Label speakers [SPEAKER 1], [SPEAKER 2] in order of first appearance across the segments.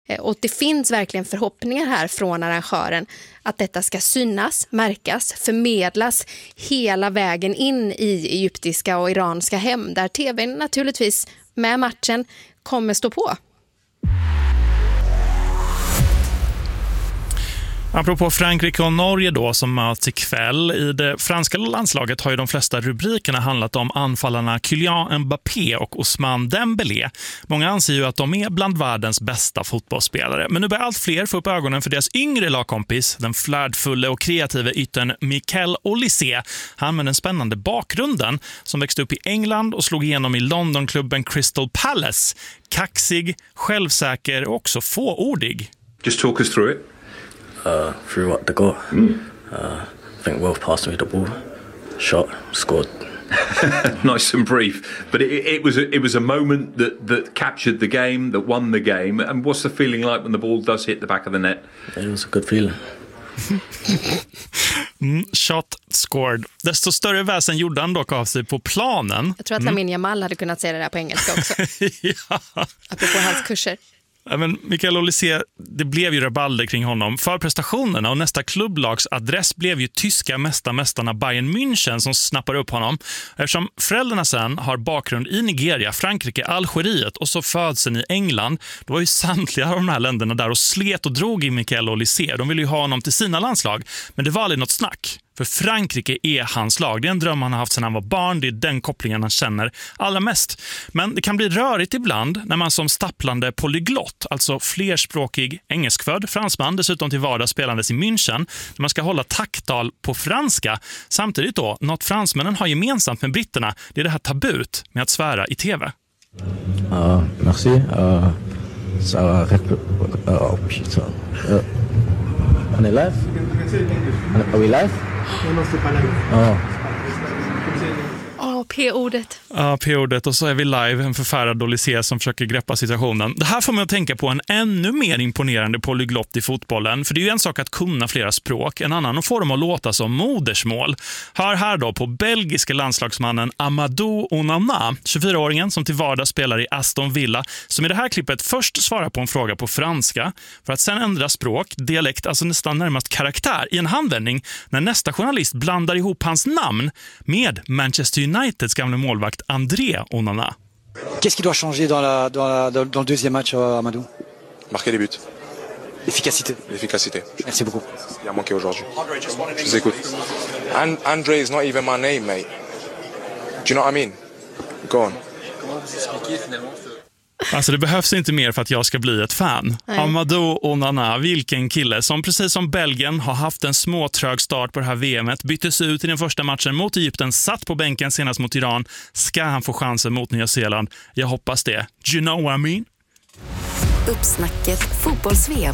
[SPEAKER 1] Och det finns verkligen förhoppningar här från arrangören att detta ska synas, märkas, förmedlas hela vägen in i egyptiska och iranska hem, där tvn naturligtvis med matchen kommer stå på.
[SPEAKER 2] Apropå Frankrike och Norge då som möts ikväll. I det franska landslaget har ju de flesta rubrikerna handlat om anfallarna Kylian Mbappé och Ousmane Dembélé. Många anser ju att de är bland världens bästa fotbollsspelare. Men nu börjar allt fler få upp ögonen för deras yngre lagkompis, den flärdfulla och kreativa yttern Michael Olise. Han med den spännande bakgrunden som växte upp i England och slog igenom i Londonklubben Crystal Palace. Kaxig, självsäker och också fåordig.
[SPEAKER 3] Just talk us through it.
[SPEAKER 4] Through what they got. I think Wolf passed me the ball, shot, scored.
[SPEAKER 3] Nice and brief, but it was a moment that captured the game, that won the game. And what's the feeling like when the ball does hit the back of the net?
[SPEAKER 4] It was a good feeling.
[SPEAKER 2] Shot, scored. Desto större väsen gjorde han dock av sig på planen.
[SPEAKER 1] Jag tror att Lamine Yamal hade kunnat säga det där på engelska också.
[SPEAKER 2] Ja.
[SPEAKER 1] Apropå hans kurser.
[SPEAKER 2] Ja, men Michael Olise, det blev ju rabalder kring honom för prestationerna och nästa klubblags adress blev ju tyska mästarna Bayern München som snappar upp honom. Eftersom föräldrarna sen har bakgrund i Nigeria, Frankrike, Algeriet och så födseln i England, då var ju samtliga av de här länderna där och slet och drog i Michael Olise. De ville ju ha honom till sina landslag, men det var aldrig något snack. För Frankrike är hans lag. Det är en dröm han har haft sedan han var barn. Det är den kopplingen han känner allra mest. Men det kan bli rörigt ibland när man som stapplande polyglott, alltså flerspråkig engelskfödd fransman, dessutom till vardags spelandes i München, när man ska hålla tacktal på franska. Samtidigt då, något fransmännen har gemensamt med britterna, det är det här tabut med att svära i tv.
[SPEAKER 4] Merci. On est live? Are we live?
[SPEAKER 1] P-ordet.
[SPEAKER 2] Ja, P-ordet, och så är vi live, en förfärad Olise som försöker greppa situationen. Det här får mig att tänka på en ännu mer imponerande polyglott i fotbollen, för det är ju en sak att kunna flera språk, en annan att få dem att låta som modersmål. Hör här då på belgiska landslagsmannen Amadou Onana, 24-åringen som till vardags spelar i Aston Villa, som i det här klippet först svarar på en fråga på franska, för att sen ändra språk, dialekt, alltså nästan närmast karaktär i en handvändning, när nästa journalist blandar ihop hans namn med Manchester Uniteds gamle målvakt André Onana.
[SPEAKER 5] Qu'est-ce qui doit changer dans le deuxième match, Amadou?
[SPEAKER 6] Marquer des buts. L'efficacité.
[SPEAKER 5] Merci beaucoup.
[SPEAKER 6] Il a manqué aujourd'hui. Je vous écoute. Andre is not even my name, mate. Do you know what I mean? Go on.
[SPEAKER 2] Alltså det behövs inte mer för att jag ska bli ett fan. Nej. Amadou Onana, vilken kille som precis som Belgien har haft en småtrög start på det här VMet, byttes ut i den första matchen mot Egypten, satt på bänken senast mot Iran. Ska han få chansen mot Nya Zeeland? Jag hoppas det. Do you know what I mean?
[SPEAKER 7] Uppsnacket fotbolls-VM.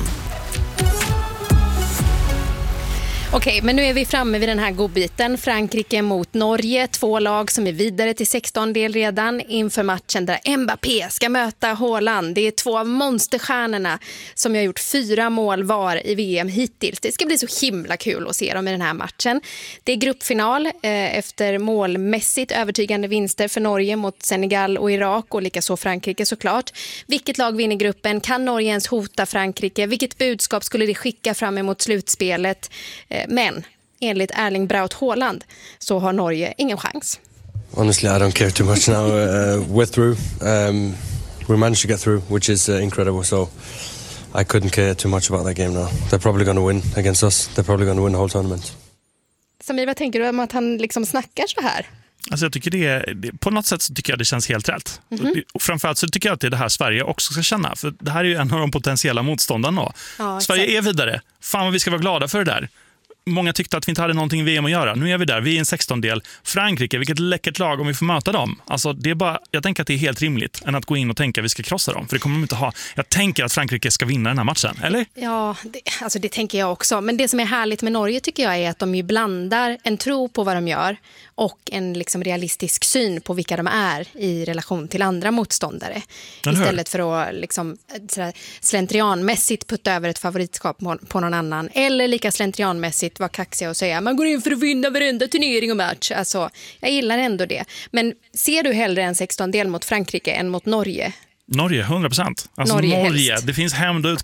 [SPEAKER 1] Okej, men nu är vi framme vid den här godbiten. Frankrike mot Norge, 2 lag som är vidare till 16-del redan inför matchen där Mbappé ska möta Haaland. Det är 2 av monsterstjärnorna som har gjort 4 mål var i VM hittills. Det ska bli så himla kul att se dem i den här matchen. Det är gruppfinal efter målmässigt övertygande vinster för Norge mot Senegal och Irak och likaså Frankrike såklart. Vilket lag vinner gruppen? Kan Norge ens hota Frankrike? Vilket budskap skulle det skicka fram emot slutspelet? Men enligt Erling Braut Haaland så har Norge ingen chans.
[SPEAKER 8] Honestly, I don't care too much now. We're through. We managed to get through, which is incredible. So I couldn't care too much about that game now. They're probably going to win against us. They're probably going to win the whole tournament.
[SPEAKER 1] Samir, vad tänker du om att han liksom snackar så här?
[SPEAKER 2] Alltså jag tycker det på något sätt så tycker jag det känns helt rätt. Och framförallt så tycker jag att det är det här Sverige också ska känna. För det här är ju en av de potentiella motståndarna. Ja, Sverige är vidare. Fan vad vi ska vara glada för det där. Många tyckte att vi inte hade någonting i VM att göra. Nu är vi där, vi är en 16-del. Frankrike, vilket läckert lag om vi får möta dem. Alltså det är bara, jag tänker att det är helt rimligt än att gå in och tänka att vi ska krossa dem. För det kommer de inte ha. Jag tänker att Frankrike ska vinna den här matchen, eller? Ja,
[SPEAKER 1] det tänker jag också. Men det som är härligt med Norge tycker jag är att de ju blandar en tro på vad de gör och en liksom realistisk syn på vilka de är i relation till andra motståndare. Istället för att liksom slentrianmässigt putta över ett favoritskap på någon annan. Eller lika slentrianmässigt vara kaxig och säga man går in för att vinna varenda turnering och match. Alltså, jag gillar ändå det. Men ser du hellre en 16-del mot Frankrike än mot Norge?
[SPEAKER 2] Norge, 100%. Alltså Norge, det finns hämnd och